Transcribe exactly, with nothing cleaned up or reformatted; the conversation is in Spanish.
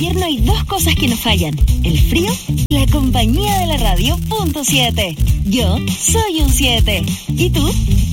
invierno hay dos cosas que no fallan: el frío y la compañía de la radio punto siete. Yo soy un siete. ¿Y tú?